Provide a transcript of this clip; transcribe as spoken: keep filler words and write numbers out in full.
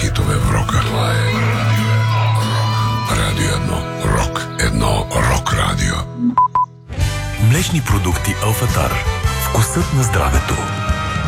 хитове в рока. Това е Радио едно. Рок едно. Рок радио. Млечни продукти Алфатар. Вкусът на здравето.